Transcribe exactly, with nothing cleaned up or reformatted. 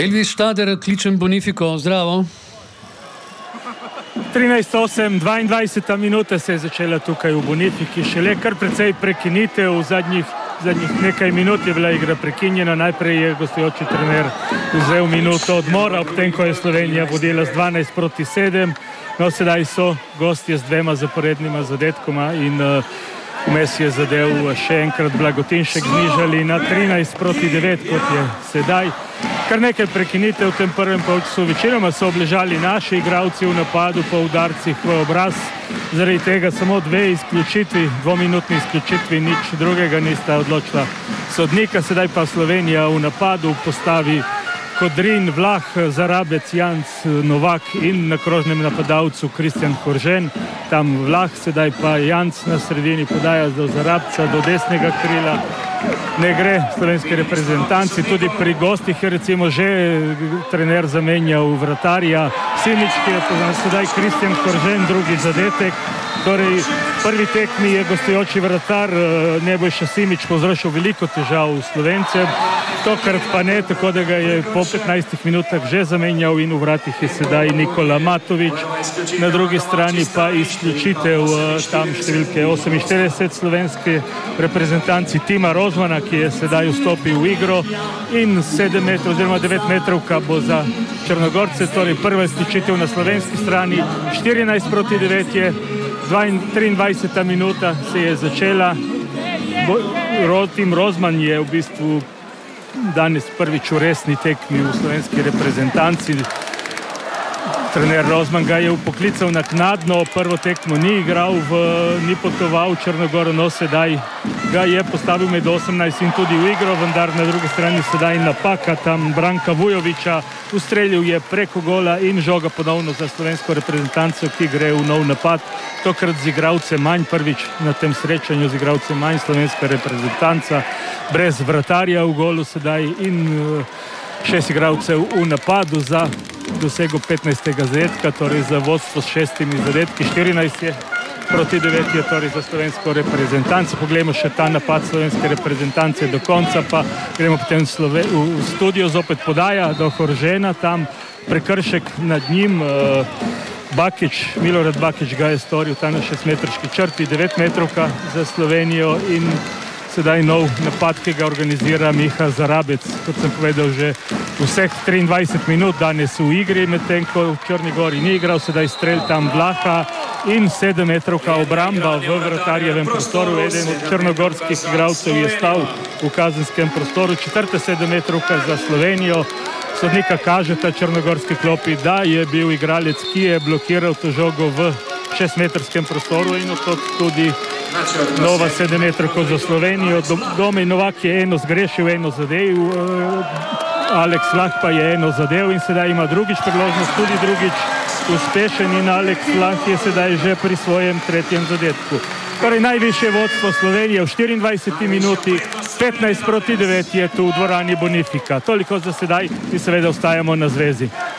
Elvis Štader, kličem Bonifiko, zdravo. trinajst osem, dvaindvajseta minuta se je začela tukaj v Bonifiki, šele kar precej prekinitev, v zadnjih, zadnjih nekaj minut je bila igra prekinjena, najprej je gostujoči trener vzel minuto odmora, ob tem, ko je Slovenija vodila z dvanajst proti sedem, no sedaj so gostje z dvema zaporednima zadetkoma in uh, vmes je zadev še enkrat Blagotinšek, znižali na trinajst proti devet, kot je sedaj. Kar nekaj prekinitev v tem prvem polčasu, večinoma so obležali naši igralci v napadu po udarcih v obraz, zaradi tega samo dve izključitvi, dvominutni izključitvi, nič drugega nista odločila sodnika, sedaj pa Slovenija v napadu postavi Kodrin, Vlah, Zarabec, Janc, Novak in na krožnem napadalcu Kristjan Koržen. Tam Vlah, sedaj pa Janc na sredini podaja do Zarabca, do desnega krila. Ne gre slovenski reprezentanci, tudi pri gostih je recimo že trener zamenjal vratarja Simič, ki je poznan sedaj Kristjan Koržen, drugi zadetek. Torej, prvi tekmi je gostujoči vratar Nebojša Simič povzročil veliko težav Slovencem, tokrat pa ne, tako da ga je po petnajstih minutah že zamenjal in v vratih je sedaj Nikola Matovič. Na drugi strani pa izključitev tam številke oseminštirideset slovenske reprezentanci Tima Rozmana, ki je sedaj vstopil v igro, in sedem metrov oziroma devet metrovka bo za Črnogorce, torej prva izključitev na slovenski strani, štirinajst proti devet je, triindvajseta minuta se je začela. Tim Rozman je v bistvu danes prvič v resni tekmi v slovenski reprezentanci. Trener Rozman ga je upoklical naknadno, prvo tekmo ni igral, v, ni potoval v Črnogoro, no sedaj ga je postavil med osemnajst in tudi v igro, vendar na drugi strani sedaj napaka tam Branka Vujovića, ustrelil je preko gola in žoga ponovno za slovensko reprezentanco, ki gre v nov napad, tokrat z igralce manj, prvič na tem srečanju z igralce manj slovenska reprezentanca, brez vratarja v golu sedaj in šest igralcev v napadu za dosego petnajstega zadetka, torej za vodstvo s šestimi zadetki, štirinajst je proti devet je torej za slovensko reprezentanco. Poglejmo še ta napad slovenske reprezentance do konca, pa gremo potem Slove- v studio, zopet podaja do Horžena, tam prekršek nad njim, Bakič, Milorad Bakič ga je storil tam na šestmetrški črti, devet metrovka za Slovenijo in sedaj nov napad, ki ga organizira Miha Zarabec, kot sem povedal že vseh triindvajset minut danes v igri, medtem ko v Črni Gori ni igral, sedaj strel tam Vlaha in sedem metrovka obramba v vratarjevem prostoru, eden od črnogorskih igralcev je stal v kazenskem prostoru, četrta sedem metrovka za Slovenijo. Sodnika kaže ta črnogorski klopi, da je bil igralec, ki je blokiral to žogo v šestmetrskem prostoru in od tudi nova sedemmetrovka za Slovenijo. Domej Novak je eno zgrešil, eno zadev, Aleks Vlah pa je eno zadev in sedaj ima drugič priložnost, tudi drugič uspešen in Aleks Vlah je sedaj že pri svojem tretjem zadetku. Torej najvišje vodstvo Slovenije v štiriindvajseti minuti, petnajst proti devet je tu v dvorani Bonifika. Toliko za sedaj in seveda ostajamo na zvezi.